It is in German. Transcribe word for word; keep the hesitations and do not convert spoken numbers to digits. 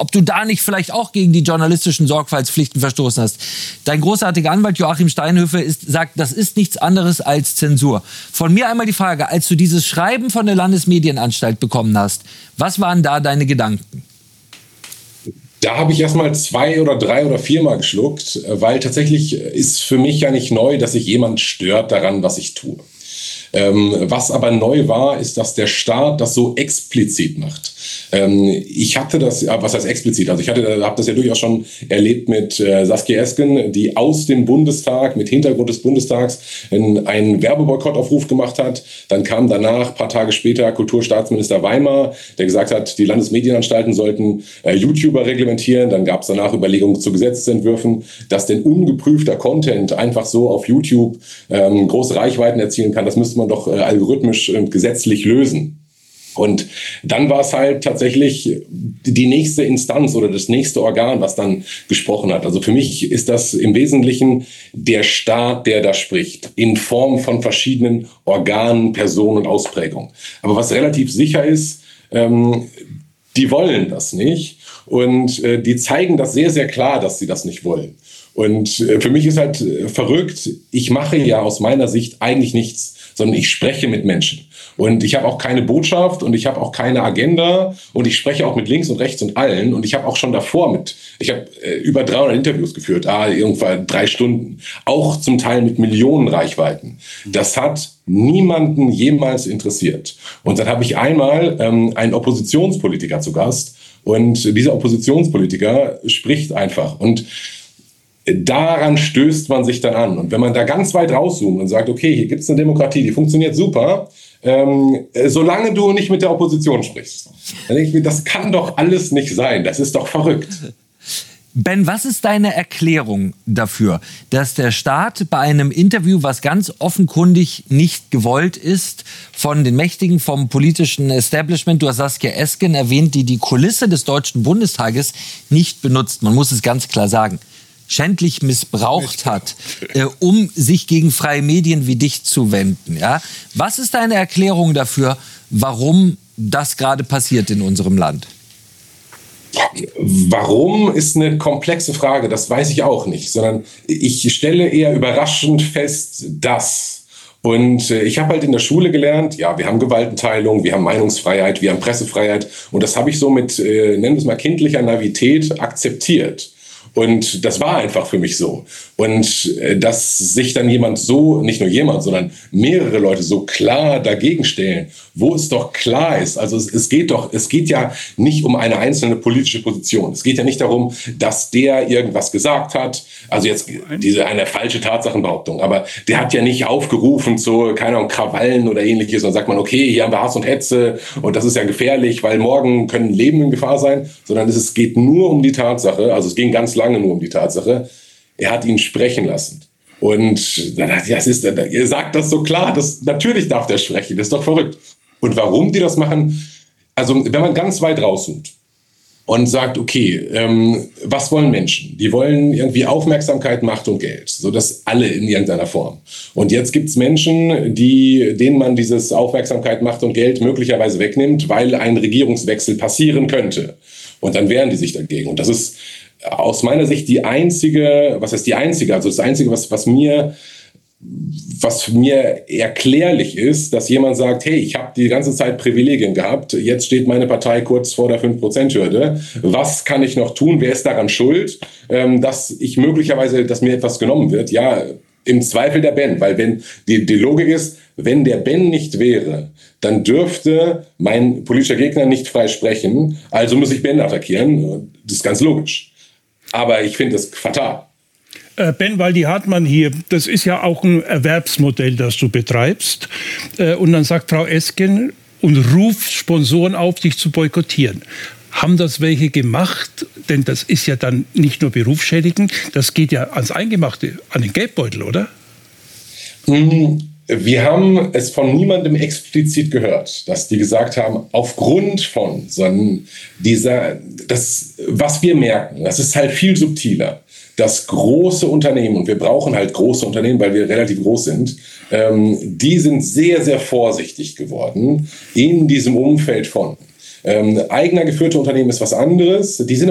ob du da nicht vielleicht auch gegen die journalistischen Sorgfaltspflichten verstoßen hast. Dein großartiger Anwalt Joachim Steinhöfe ist, sagt, das ist nichts anderes als Zensur. Von mir einmal die Frage, als du dieses Schreiben von der Landesmedienanstalt bekommen hast, was waren da deine Gedanken? Da habe ich erst mal zwei oder drei oder viermal geschluckt, weil tatsächlich ist für mich ja nicht neu, dass sich jemand stört daran, was ich tue. Ähm, was aber neu war, ist, dass der Staat das so explizit macht. Ähm, ich hatte das, was heißt explizit? Also ich hatte, habe das ja durchaus schon erlebt mit äh, Saskia Esken, die aus dem Bundestag, mit Hintergrund des Bundestags, in einen Werbeboykottaufruf gemacht hat. Dann kam danach, ein paar Tage später, Kulturstaatsminister Weimar, der gesagt hat, die Landesmedienanstalten sollten äh, YouTuber reglementieren. Dann gab es danach Überlegungen zu Gesetzesentwürfen, dass denn ungeprüfter Content einfach so auf YouTube ähm, große Reichweiten erzielen kann. Das müsste man doch äh, algorithmisch und gesetzlich lösen. Und dann war es halt tatsächlich die nächste Instanz oder das nächste Organ, was dann gesprochen hat. Also für mich ist das im Wesentlichen der Staat, der da spricht, in Form von verschiedenen Organen, Personen und Ausprägungen. Aber was relativ sicher ist, ähm, die wollen das nicht und äh, die zeigen das sehr, sehr klar, dass sie das nicht wollen. Und äh, für mich ist halt äh, verrückt, ich mache ja aus meiner Sicht eigentlich nichts, sondern ich spreche mit Menschen. Und ich habe auch keine Botschaft und ich habe auch keine Agenda und ich spreche auch mit links und rechts und allen. Und ich habe auch schon davor mit, ich habe äh, über dreihundert Interviews geführt, ah, irgendwann drei Stunden, auch zum Teil mit Millionen Reichweiten. Das hat niemanden jemals interessiert. Und dann habe ich einmal ähm, einen Oppositionspolitiker zu Gast und dieser Oppositionspolitiker spricht einfach und daran stößt man sich dann an. Und wenn man da ganz weit rauszoomt und sagt, okay, hier gibt es eine Demokratie, die funktioniert super, ähm, solange du nicht mit der Opposition sprichst. Dann denke ich mir, das kann doch alles nicht sein. Das ist doch verrückt. Ben, was ist deine Erklärung dafür, dass der Staat bei einem Interview, was ganz offenkundig nicht gewollt ist, von den Mächtigen, vom politischen Establishment, du hast Saskia Esken erwähnt, die die Kulisse des Deutschen Bundestages nicht benutzt, man muss es ganz klar sagen, schändlich missbraucht hat, äh, um sich gegen freie Medien wie dich zu wenden. Ja? Was ist deine Erklärung dafür, warum das gerade passiert in unserem Land? Warum ist eine komplexe Frage, das weiß ich auch nicht, sondern ich stelle eher überraschend fest, dass. Und äh, ich habe halt in der Schule gelernt, ja, wir haben Gewaltenteilung, wir haben Meinungsfreiheit, wir haben Pressefreiheit und das habe ich so mit, äh, nennen wir es mal, kindlicher Naivität akzeptiert. Und das war einfach für mich so. Und äh, dass sich dann jemand so, nicht nur jemand, sondern mehrere Leute so klar dagegen stellen, wo es doch klar ist, also es, es geht doch, es geht ja nicht um eine einzelne politische Position. Es geht ja nicht darum, dass der irgendwas gesagt hat, also jetzt diese eine falsche Tatsachenbehauptung, aber der hat ja nicht aufgerufen zu, keine Ahnung, Krawallen oder ähnliches, und sagt man, okay, hier haben wir Hass und Hetze und das ist ja gefährlich, weil morgen können Leben in Gefahr sein, sondern es, es geht nur um die Tatsache, also es ging ganz lange nur um die Tatsache, er hat ihn sprechen lassen. Und das ist, ihr sagt das so klar, das, natürlich darf der sprechen, das ist doch verrückt. Und warum die das machen, also wenn man ganz weit rauszoomt und sagt, okay, ähm, was wollen Menschen? Die wollen irgendwie Aufmerksamkeit, Macht und Geld, so dass alle in irgendeiner Form. Und jetzt gibt es Menschen, die, denen man dieses Aufmerksamkeit, Macht und Geld möglicherweise wegnimmt, weil ein Regierungswechsel passieren könnte. Und dann wehren die sich dagegen. Und das ist aus meiner Sicht die einzige, was heißt die einzige, also das Einzige, was, was mir was mir erklärlich ist, dass jemand sagt, hey, ich habe die ganze Zeit Privilegien gehabt, jetzt steht meine Partei kurz vor der fünf Prozent Hürde. Was kann ich noch tun? Wer ist daran schuld, dass ich möglicherweise, dass mir etwas genommen wird? Ja, im Zweifel der Ben, weil wenn die, die Logik ist, wenn der Ben nicht wäre, dann dürfte mein politischer Gegner nicht frei sprechen, also muss ich Ben attackieren. Das ist ganz logisch. Aber ich finde das fatal. Ben Waldi-Hartmann hier, das ist ja auch ein Erwerbsmodell, das du betreibst. Und dann sagt Frau Esken und ruft Sponsoren auf, dich zu boykottieren. Haben das welche gemacht? Denn das ist ja dann nicht nur berufsschädigend, das geht ja ans Eingemachte, an den Geldbeutel, oder? Wir haben es von niemandem explizit gehört, dass die gesagt haben, aufgrund von sondern dieser, das, was wir merken, das ist halt viel subtiler, dass große Unternehmen, und wir brauchen halt große Unternehmen, weil wir relativ groß sind, ähm, die sind sehr, sehr vorsichtig geworden in diesem Umfeld von. Ähm, eigener geführte Unternehmen ist was anderes, die sind